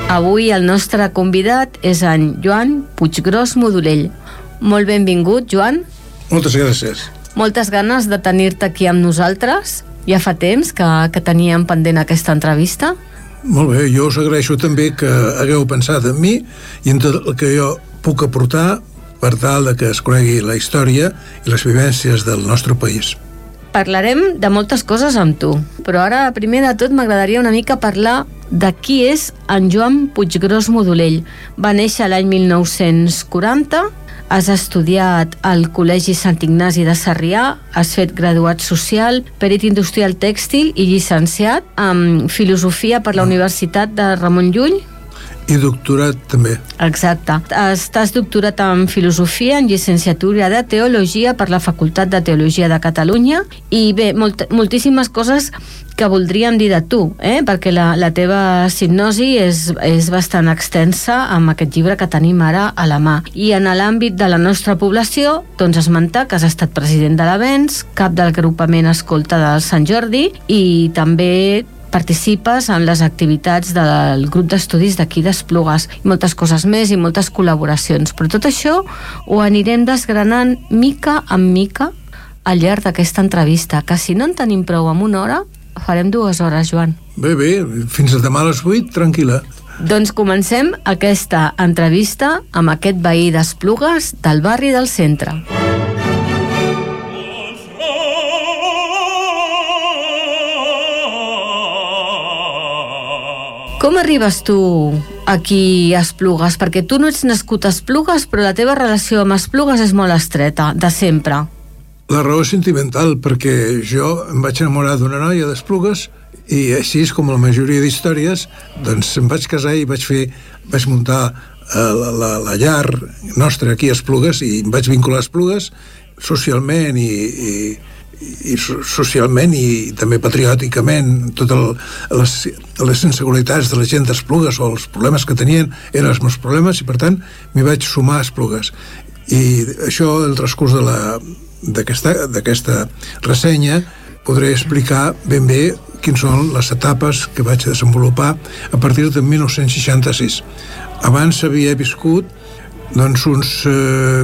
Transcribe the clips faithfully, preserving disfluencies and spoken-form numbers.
Avui el nostre convidat és en Joan Puiggròs Modolell. Molt benvingut, Joan. Moltes gràcies. Moltes ganes de tenir-te aquí amb nosaltres. Ja fa temps que, que teníem pendent aquesta entrevista. Molt bé, jo us agraeixo també que hagueu pensat en mi i en tot el que jo puc aportar per tal de que es conegui la història i les vivències del nostre país. Parlarem de moltes coses amb tu, però ara, primer de tot, m'agradaria una mica parlar de qui és en Joan Puiggròs Modolell. Va néixer l'any mil nou-cents quaranta, has estudiat al Col·legi Sant Ignasi de Sarrià, has fet graduat social, perit industrial tèxtil i llicenciat en filosofia per la Universitat de Ramon Llull. I doctorat també. Exacte. Estàs doctorat en filosofia, en llicenciatura de teologia per la Facultat de Teologia de Catalunya i bé, molt, moltíssimes coses que voldríem dir de tu, eh? perquè la, la teva sinopsi és, és bastant extensa amb aquest llibre que tenim ara a la mà. I en l'àmbit de la nostra població, doncs esmentar que has estat president de l'Avenç, cap del agrupament Escolta de Sant Jordi i també participes en les activitats del grup d'estudis d'aquí d'Esplugues i moltes coses més i moltes col·laboracions, però tot això ho anirem desgranant mica en mica al llarg d'aquesta entrevista, que si no en tenim prou amb una hora farem dues hores, Joan. Bé, bé, fins a demà a les vuit, tranquil·la. Doncs comencem aquesta entrevista amb aquest veí d'Esplugues del barri del centre. Com arribes tu aquí a Esplugues? Perquè tu no ets nascut a Esplugues, però la teva relació amb Esplugues és molt estreta, de sempre. La raó és sentimental, perquè jo em vaig enamorar d'una noia d'Esplugues i així, com la majoria d'històries, doncs em vaig casar i vaig fer, vaig muntar eh, la, la, la llar nostra aquí a Esplugues i em vaig vincular a Esplugues socialment i, i i socialment i també patriòticament. Totes les, les inseguretats de la gent d'Esplugues o els problemes que tenien eren els meus problemes i per tant m'hi vaig sumar a Esplugues. I això, el transcurs de la, d'aquesta, d'aquesta ressenya, podré explicar ben bé quins són les etapes que vaig desenvolupar a partir de mil nou-cents seixanta-sis. Abans havia viscut doncs uns eh,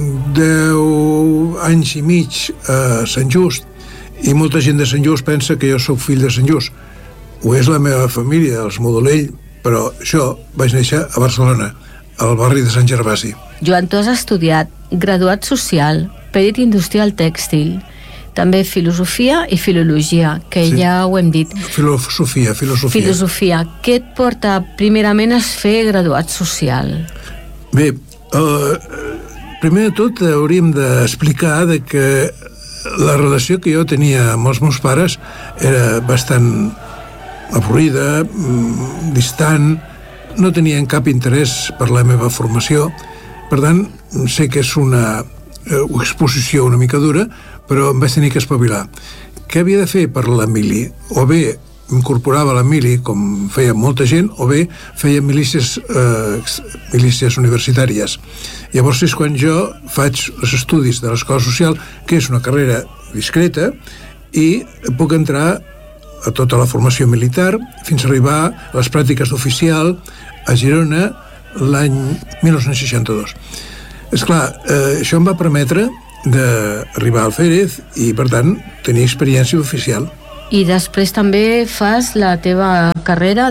deu anys i mig a Sant Just i molta gent de Sant Just pensa que jo sóc fill de Sant Just. Ho és la meva família, els Modolell, però jo vaig néixer a Barcelona, al barri de Sant Gervasi. Joan, tu has estudiat graduat social, perit industrial tèxtil, també filosofia i filologia, que sí, ja ho hem dit. Filosofia, filosofia. Filosofia. Què et porta primerament a fer graduat social? Bé, Uh, primer de tot hauríem d'explicar de que la relació que jo tenia amb els meus pares era bastant avorrida, distant, no tenien cap interès per la meva formació. Per tant, sé que és una uh, exposició una mica dura, però em vaig tenir que espavilar. Què havia de fer per l'Emili? O bé incorporava l'Emili, com feia molta gent, o bé feia milícies, eh, milícies universitàries. Llavors és quan jo faig els estudis de l'Escola Social, que és una carrera discreta, i puc entrar a tota la formació militar fins a arribar a les pràctiques d'oficial a Girona l'any mil nou-cents seixanta-dos. Esclar, eh, això em va permetre d'arribar al Férez i, per tant, tenir experiència oficial. I després també fas la teva carrera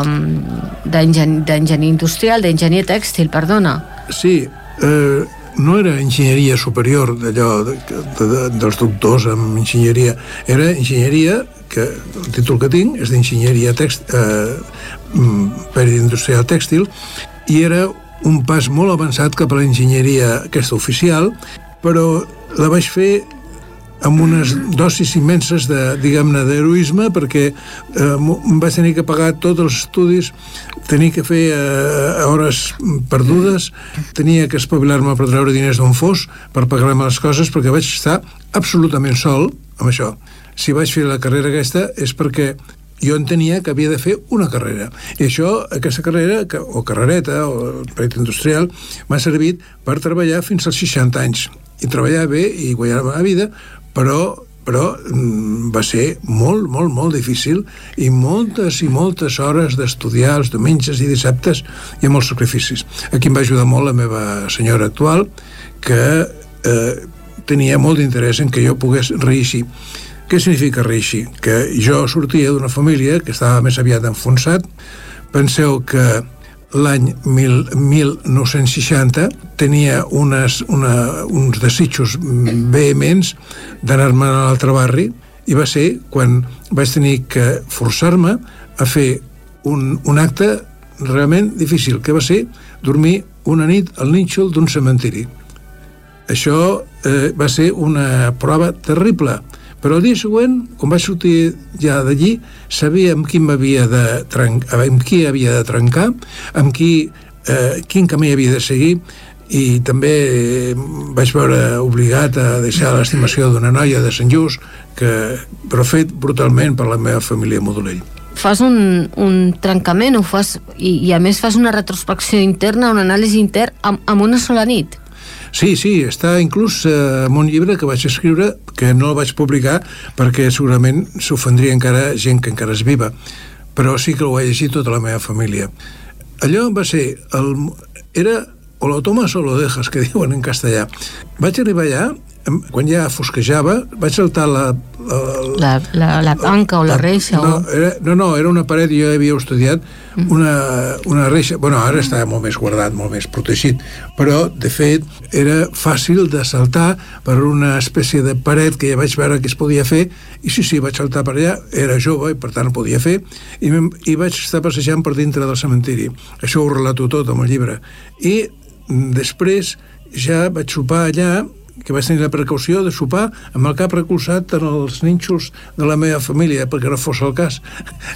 d'enginyer industrial, d'enginyer tèxtil, perdona. Sí, eh, no era enginyeria superior d'allò de, de, de, dels doctors en enginyeria, era enginyeria, que el títol que tinc és d'enginyeria tèxtil, eh, per industrial tèxtil, i era un pas molt avançat cap a l'enginyeria aquesta oficial, però la vaig fer amb unes dosis immenses de, diguem-ne, d'heroisme, perquè eh, em vaig tenir que pagar tots els estudis, tenia que fer eh, hores perdudes, tenia que espavilar-me per treure diners d'on fos, per pagar-me les coses, perquè vaig estar absolutament sol amb això. Si vaig fer la carrera aquesta és perquè jo entenia que havia de fer una carrera. I això, aquesta carrera, o carrereta, o perit industrial, m'ha servit per treballar fins als seixanta anys. I treballar bé i guanyar la vida, però però va ser molt, molt, molt difícil i moltes i moltes hores d'estudiar els diumenges i dissabtes i amb molts sacrificis. Aquí em va ajudar molt la meva senyora actual, que eh, tenia molt d'interès en que jo pogués reeixir. Què significa reeixir? Que jo sortia d'una família que estava més aviat enfonsat. Penseu que l'any mil nou-cents seixanta tenia unes, una, uns desitjos vehements d'anar-me a l'altre barri, i va ser quan vaig tenir que forçar-me a fer un, un acte realment difícil, que va ser dormir una nit al nínxol d'un cementiri. Això eh, va ser una prova terrible, però el dia següent, quan vaig sortir ja d'allí, sabia amb qui m'havia de trencar, amb qui havia de trencar, amb qui, eh, quin camí havia de seguir, i també vaig veure obligat a deixar l'estimació d'una noia de Sant Just, que, però fet brutalment per la meva família Modolell. Fas un, un trencament, ho fas, i, i a més fas una retrospecció interna, un anàlisi intern, amb, amb una sola nit. Sí, sí, està inclús eh, en un llibre que vaig escriure, que no el vaig publicar perquè segurament s'ofendria encara gent que encara és viva, però sí que ho ha llegit tota la meva família. Allò va ser, el, era o lo tomas o lo dejas, que diuen en castellà. Vaig arribar allà, quan ja fosquejava, vaig saltar la... La, la, la, la panca o la, la reixa no, o... era, no, no, era una paret, jo havia estudiat una, una reixa, bueno, ara està molt més guardat, molt més protegit, però de fet era fàcil de saltar per una espècie de paret que ja vaig veure que es podia fer, i sí, sí, vaig saltar per allà, era jove i per tant ho podia fer, i, i vaig estar passejant per dintre del cementiri. Això ho relato tot amb el llibre. I després ja vaig sopar allà, que vaig tenir la precaució de sopar amb el cap recolzat en els nínxols de la meva família, perquè no fos el cas.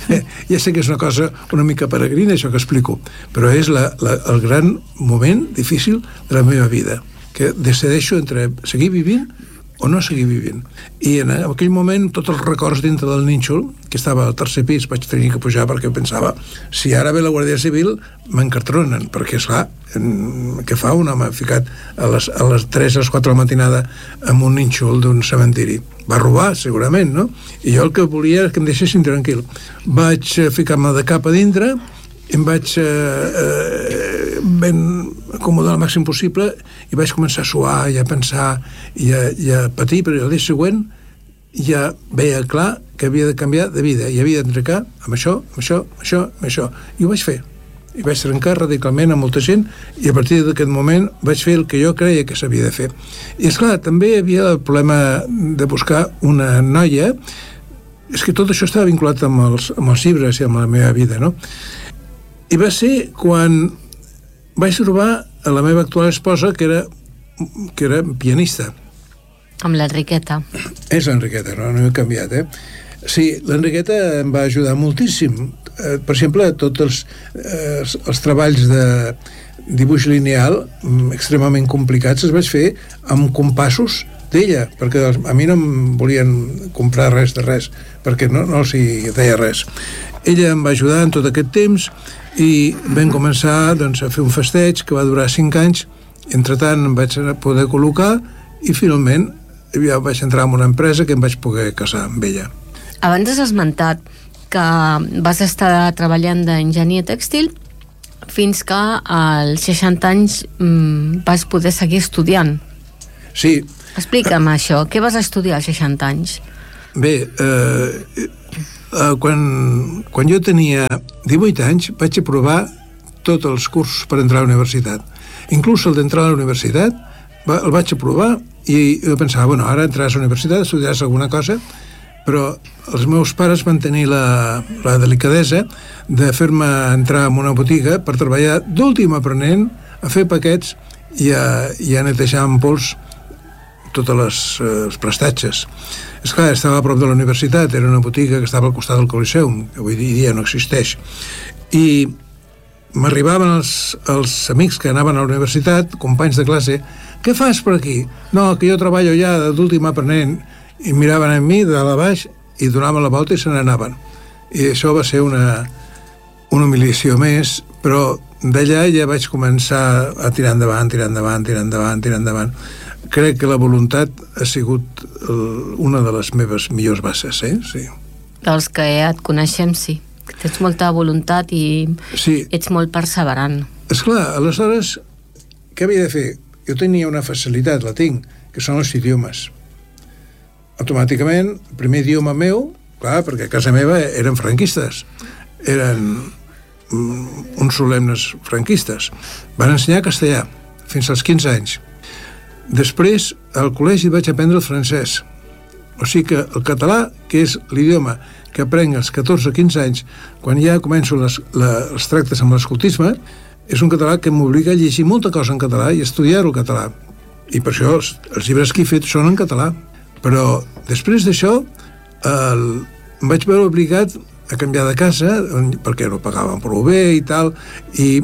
Ja sé que és una cosa una mica peregrina, això que explico, però és la, la, el gran moment difícil de la meva vida, que decideixo entre seguir vivint o no seguir vivint. I en aquell moment, tots els records dintre del nínxol, que estava al tercer pis, vaig tenir que pujar perquè pensava, si ara ve la Guàrdia Civil, m'encartronen, perquè, esclar, què fa un home ficat a les, a les tres, a les quatre de la matinada en un nínxol d'un cementiri? Va robar, segurament, no? I jo el que volia és que em deixessin tranquil. Vaig ficar-me de cap a dintre, em vaig eh, eh, ben acomodar el màxim possible i vaig començar a suar i a pensar i a, i a patir, però el dia següent ja veia clar que havia de canviar de vida i havia d'entrecar amb això, amb això, amb això, amb això, i ho vaig fer. I vaig trencar radicalment amb molta gent, i a partir d'aquest moment vaig fer el que jo creia que s'havia de fer. I esclar, també hi havia el problema de buscar una noia. És que tot això estava vinculat amb els, amb els llibres i amb la meva vida, no? I va ser quan vaig trobar a la meva actual esposa, que era, que era pianista. Amb l'Enriqueta. És l'Enriqueta, no, no he canviat, eh? Sí, l'Enriqueta em va ajudar moltíssim. Eh, per exemple, tots els, eh, els, els treballs de dibuix lineal extremament complicats els vaig fer amb compassos d'ella, perquè a mi no em volien comprar res de res, perquè no, no els hi deia res. Ella em va ajudar en tot aquest temps i vam començar doncs, a fer un festeig que va durar cinc anys. Entretant em vaig poder col·locar i finalment ja vaig entrar en una empresa que em vaig poder casar amb ella. Abans has esmentat que vas estar treballant d'enginyer tèxtil fins que als seixanta anys mmm, vas poder seguir estudiant. Sí. Explica'm uh, això, què vas estudiar als seixanta anys? Bé, eh, eh, quan, quan jo tenia divuit anys vaig aprovar tots els cursos per entrar a la universitat. Inclús el d'entrar a la universitat va, el vaig aprovar i jo pensava, bueno, ara entraràs a la universitat, estudiaràs alguna cosa, però els meus pares van tenir la, la delicadesa de fer-me entrar en una botiga per treballar d'últim aprenent a fer paquets i a, i a netejar amb pols totes les, eh, els prestatges. És clar, estava a prop de la universitat, era una botiga que estava al costat del Coliseum, que avui dia no existeix. I m'arribaven els, els amics que anaven a la universitat, companys de classe, què fas per aquí? No, que jo treballo ja d'últim aprenent. I miraven a mi de dalt a baix i donaven la volta i se n'anaven. I això va ser una, una humiliació més, però d'allà ja vaig començar a tirar endavant, tirar endavant, tirar endavant, tirar endavant. crec que la voluntat ha sigut una de les meves millors bases, eh? Sí. Dels que et coneixem, sí. Tens molta voluntat i sí. Ets molt perseverant. Esclar, aleshores, què havia de fer? Jo tenia una facilitat, la tinc, que són els idiomes. Automàticament, el primer idioma meu, clar, perquè a casa meva eren franquistes, eren uns solemnes franquistes. Van ensenyar castellà fins als quinze anys. Després, al col·legi vaig aprendre el francès. O sigui que el català, que és l'idioma que aprenc als catorze o quinze anys, quan ja començo les, la, els tractes amb l'escoltisme, és un català que m'obliga a llegir molta cosa en català i estudiar-ho català. I per això els, els llibres que he fet són en català. Però després d'això el, em vaig veure obligat a canviar de casa perquè no pagaven prou bé i tal, i